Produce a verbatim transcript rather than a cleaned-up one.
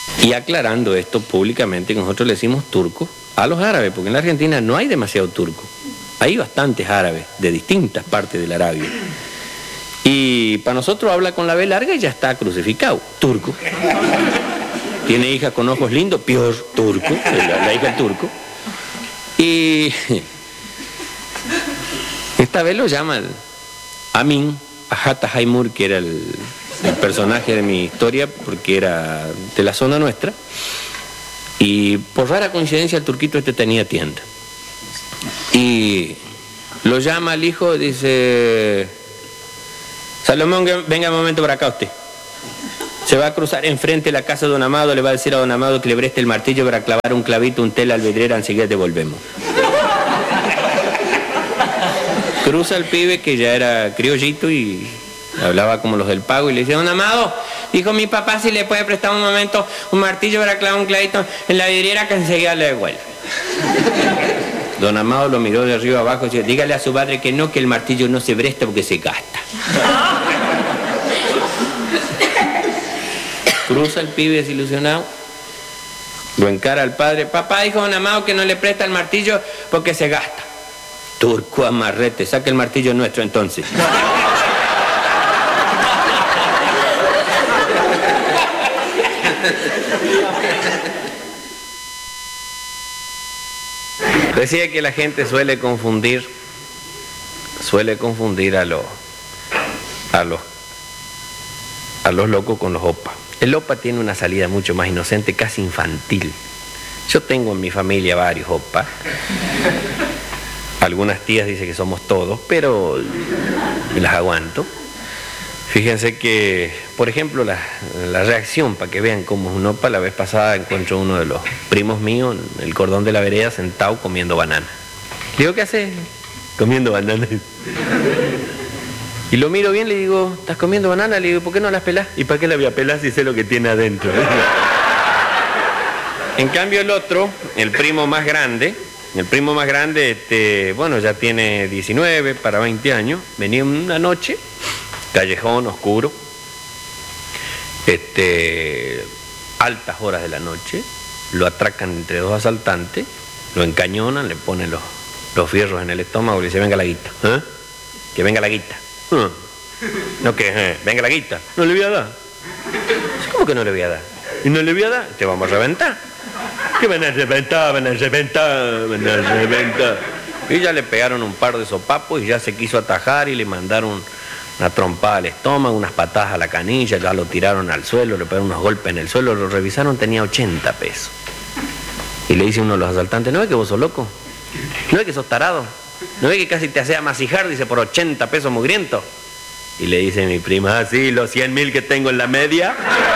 Y aclarando esto públicamente, que nosotros le decimos turco a los árabes, porque en la Argentina no hay demasiado turco. Hay bastantes árabes de distintas partes de la Arabia. Y para nosotros habla con la B larga y ya está crucificado, turco. Tiene hija con ojos lindos, peor, turco, la, la hija del turco. Y esta vez lo llama el Amin Ajata Haimur, que era el, el personaje de mi historia, porque era de la zona nuestra. Y por rara coincidencia el turquito este tenía tienda. Y lo llama al hijo, dice: Salomón, venga un momento para acá usted. Se va a cruzar enfrente de la casa de don Amado, le va a decir a don Amado que le preste el martillo para clavar un clavito, un tela al vidriera, enseguida devolvemos. Cruza el pibe, que ya era criollito y hablaba como los del pago, y le dice: don Amado, dijo mi papá si le puede prestar un momento un martillo para clavar un clavito en la vidriera, que enseguida le devuelve. Don Amado lo miró de arriba abajo y dijo: dígale a su padre que no, que el martillo no se presta porque se gasta. Cruza el pibe desilusionado, lo encara al padre: papá, dijo don Amado que no le presta el martillo porque se gasta. Turco amarrete, saca el martillo nuestro entonces. Decía que la gente suele confundir, suele confundir a los, a los, a los locos con los opas. El opa tiene una salida mucho más inocente, casi infantil. Yo tengo en mi familia varios opas. Algunas tías dicen que somos todos, pero las aguanto. Fíjense que, por ejemplo, la, la reacción, para que vean cómo es un opa, la vez pasada encuentro uno de los primos míos en el cordón de la vereda sentado comiendo banana. Le digo: ¿qué haces? Comiendo banana. Y lo miro bien, le digo: ¿estás comiendo banana? Le digo: ¿por qué no las pelás? ¿Y para qué la voy a pelar si sé lo que tiene adentro? En cambio el otro, el primo más grande, el primo más grande, este, bueno, ya tiene diecinueve para veinte años, venía una noche, callejón oscuro, este, altas horas de la noche, lo atracan entre dos asaltantes, lo encañonan, le ponen los, los fierros en el estómago y le dice: venga la guita, ¿eh? Que venga la guita. ¿Eh? No, que eh, venga la guita. No le voy a dar. ¿Cómo que no le voy a dar? Y no le voy a dar, te vamos a reventar. ¿Qué van a reventar? Van a reventar, van a reventar. Y ya le pegaron un par de sopapos y ya se quiso atajar y le mandaron una trompada al estómago, unas patadas a la canilla, ya lo tiraron al suelo, le pegaron unos golpes en el suelo, lo revisaron, tenía ochenta pesos. Y le dice uno de los asaltantes: ¿no ves que vos sos loco? ¿No ves que sos tarado? ¿No ves que casi te hace amasijar, dice, por ochenta pesos mugriento? Y le dice mi prima: ah, sí, los cien mil que tengo en la media.